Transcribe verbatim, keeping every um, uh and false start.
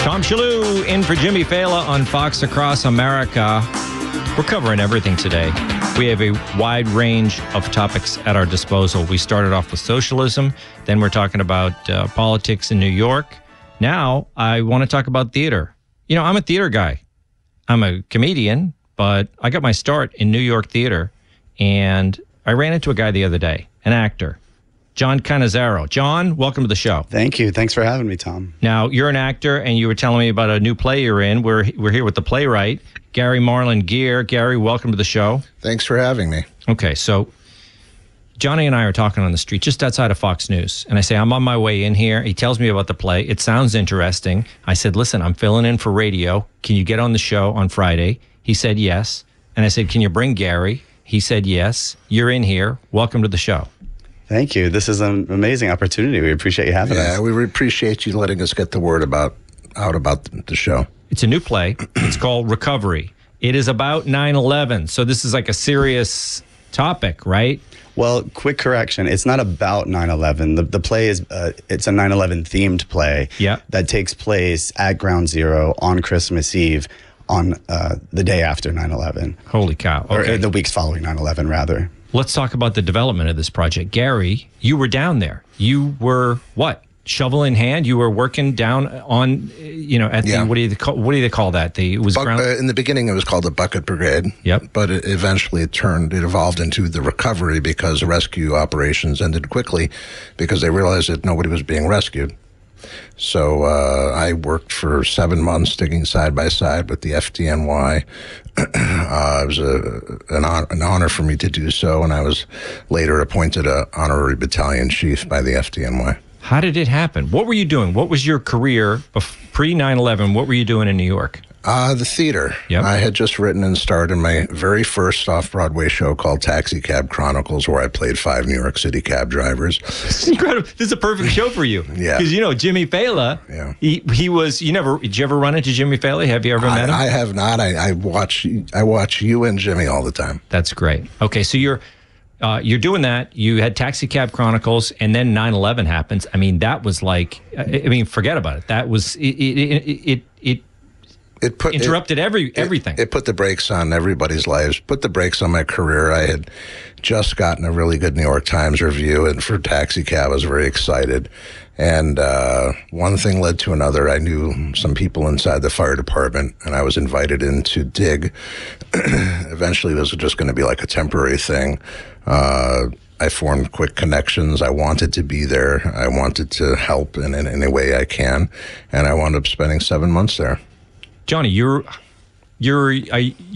Tom Shalhoub in for Jimmy Fallon on Fox Across America. We're covering everything today. We have a wide range of topics at our disposal. We started off with socialism. Then we're talking about uh, politics in New York. Now I want to talk about theater. You know, I'm a theater guy. I'm a comedian, but I got my start in New York theater. And I ran into a guy the other day, an actor, John Cannizzaro. John, welcome to the show. Thank you. Thanks for having me, Tom. Now, you're an actor, and you were telling me about a new play you're in. We're we're here with the playwright, Gary Marlin Geer. Gary, welcome to the show. Thanks for having me. Okay, so Johnny and I are talking on the street just outside of Fox News, and I say, I'm on my way in here. He tells me about the play. It sounds interesting. I said, listen, I'm filling in for radio. Can you get on the show on Friday? He said yes. And I said, can you bring Gary? He said yes. You're in here. Welcome to the show. Thank you. This is an amazing opportunity. We appreciate you having yeah, us. Yeah, we appreciate you letting us get the word about out about the show. It's a new play. It's called Recovery. It is about nine eleven. So this is like a serious topic, right? Well, quick correction. It's not about nine eleven. The, the play is, uh, it's a nine eleven themed play yeah. that takes place at Ground Zero on Christmas Eve on uh, the day after nine eleven. Holy cow. Okay. Or the weeks following nine eleven, rather. Let's talk about the development of this project. Gary, you were down there. You were, what, shovel in hand? You were working down on, you know, at yeah. the, what do you call, what do they call that? The, it was Buck, ground- uh, in the beginning, it was called the Bucket Brigade. Yep. But it, eventually it turned, it evolved into the Recovery because rescue operations ended quickly because they realized that nobody was being rescued. So uh, I worked for seven months digging side by side with the F D N Y. uh, it was a, an, on, an honor for me to do so, and I was later appointed a honorary battalion chief by the F D N Y. How did it happen? What were you doing? What was your career pre nine eleven? What were you doing in New York? Uh, the theater. Yep. I had just written and starred in my very first off-Broadway show called Taxi Cab Chronicles, where I played five New York City cab drivers. This is incredible. This is a perfect show for you. Yeah. Because, you know, Jimmy Fallon, yeah. he, he was, you never, did you ever run into Jimmy Fallon? Have you ever I, met him? I have not. I, I watch I watch you and Jimmy all the time. That's great. Okay, so you're uh, you're doing that. You had Taxi Cab Chronicles, and then nine eleven happens. I mean, that was like, I mean, forget about it. That was, it, it, it, it It put interrupted it, every everything. It, it put the brakes on everybody's lives. Put the brakes on my career. I had just gotten a really good New York Times review, and for Taxi Cab, I was very excited. And uh, one thing led to another. I knew some people inside the fire department, and I was invited in to dig. Eventually, this was just going to be like a temporary thing. Uh, I formed quick connections. I wanted to be there. I wanted to help in, in any way I can, and I wound up spending seven months there. Johnny, you're you're I,